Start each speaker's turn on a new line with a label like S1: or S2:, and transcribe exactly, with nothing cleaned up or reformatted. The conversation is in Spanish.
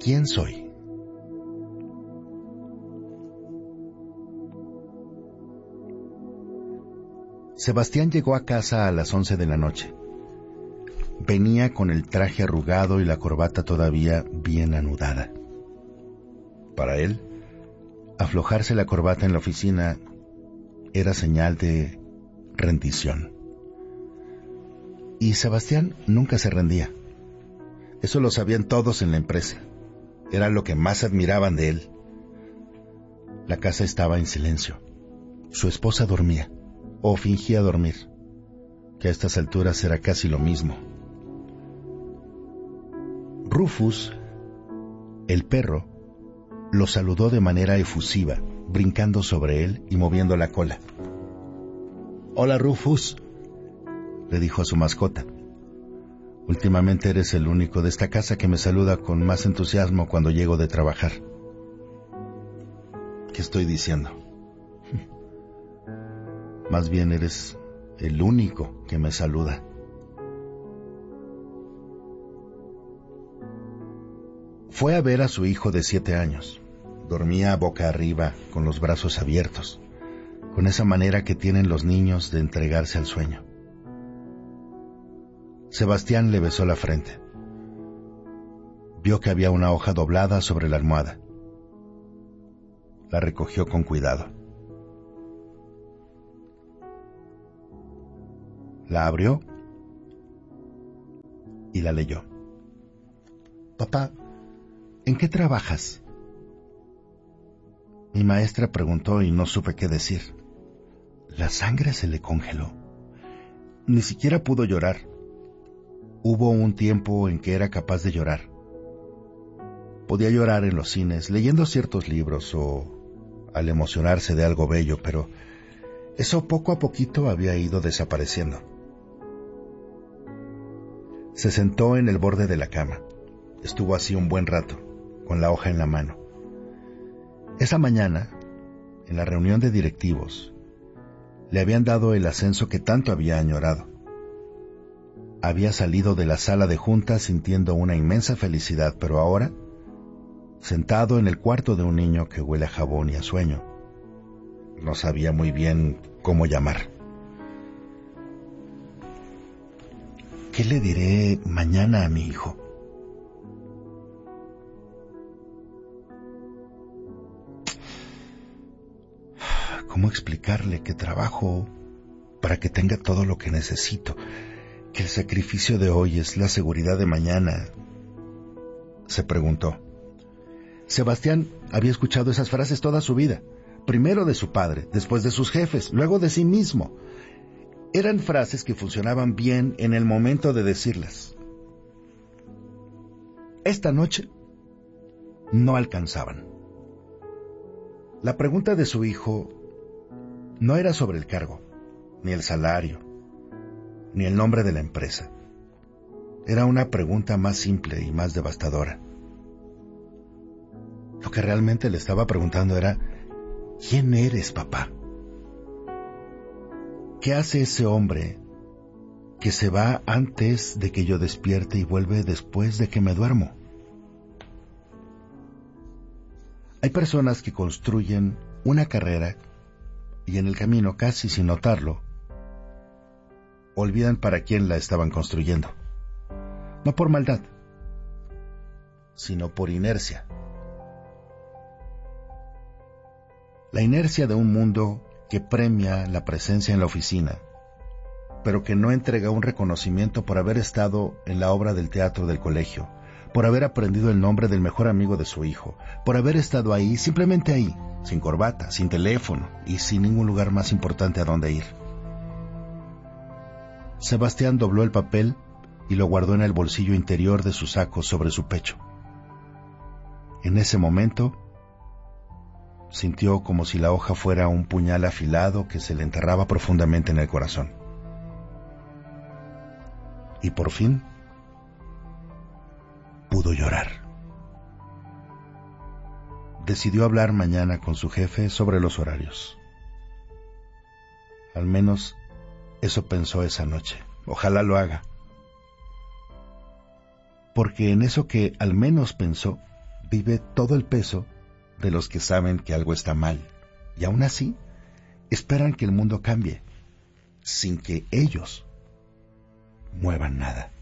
S1: ¿Quién soy? Sebastián llegó a casa a las once de la noche. Venía con el traje arrugado y la corbata todavía bien anudada. Para él, aflojarse la corbata en la oficina era señal de rendición. Y Sebastián nunca se rendía. Eso lo sabían todos en la empresa. Era lo que más admiraban de él. La casa estaba en silencio. Su esposa dormía, o fingía dormir, que a estas alturas era casi lo mismo. Rufus, el perro, lo saludó de manera efusiva, brincando sobre él y moviendo la cola. «Hola, Rufus», le dijo a su mascota. «Últimamente eres el único de esta casa que me saluda con más entusiasmo cuando llego de trabajar». ¿Qué estoy diciendo? Más bien eres el único que me saluda. Fue a ver a su hijo de siete años. Dormía boca arriba, con los brazos abiertos, con esa manera que tienen los niños de entregarse al sueño. Sebastián le besó la frente. Vio que había una hoja doblada sobre la almohada. La recogió con cuidado. La abrió y la leyó. «Papá, ¿en qué trabajas?». Mi maestra preguntó y no supe qué decir. La sangre se le congeló. Ni siquiera pudo llorar. Hubo un tiempo en que era capaz de llorar. Podía llorar en los cines, leyendo ciertos libros o al emocionarse de algo bello, pero eso poco a poquito había ido desapareciendo. Se sentó en el borde de la cama. Estuvo así un buen rato, con la hoja en la mano. Esa mañana, en la reunión de directivos, le habían dado el ascenso que tanto había añorado. Había salido de la sala de juntas sintiendo una inmensa felicidad, pero ahora, sentado en el cuarto de un niño que huele a jabón y a sueño, no sabía muy bien cómo llamar. ¿Qué le diré mañana a mi hijo? ¿Cómo explicarle que trabajo para que tenga todo lo que necesito? Que el sacrificio de hoy es la seguridad de mañana, se preguntó. Sebastián había escuchado esas frases toda su vida, primero de su padre, después de sus jefes, luego de sí mismo. Eran frases que funcionaban bien en el momento de decirlas. Esta noche no alcanzaban. La pregunta de su hijo no era sobre el cargo, ni el salario, ni el nombre de la empresa. Era una pregunta más simple y más devastadora. Lo que realmente le estaba preguntando era: ¿quién eres, papá? ¿Qué hace ese hombre que se va antes de que yo despierte y vuelve después de que me duermo? Hay personas que construyen una carrera y en el camino, casi sin notarlo, olvidan para quién la estaban construyendo. No por maldad, sino por inercia. La inercia de un mundo que premia la presencia en la oficina, pero que no entrega un reconocimiento por haber estado en la obra del teatro del colegio, por haber aprendido el nombre del mejor amigo de su hijo, por haber estado ahí, simplemente ahí, sin corbata, sin teléfono y sin ningún lugar más importante a donde ir. Sebastián dobló el papel y lo guardó en el bolsillo interior de su saco sobre su pecho. En ese momento, sintió como si la hoja fuera un puñal afilado que se le enterraba profundamente en el corazón. Y por fin, pudo llorar. Decidió hablar mañana con su jefe sobre los horarios. Al menos eso pensó esa noche. Ojalá lo haga. Porque en eso que al menos pensó, vive todo el peso de los que saben que algo está mal y aún así esperan que el mundo cambie sin que ellos muevan nada.